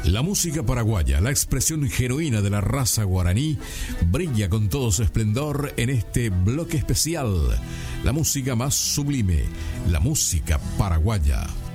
La música paraguaya, la expresión genuina de la raza guaraní, brilla con todo su esplendor en este bloque especial. La música más sublime, la música paraguaya.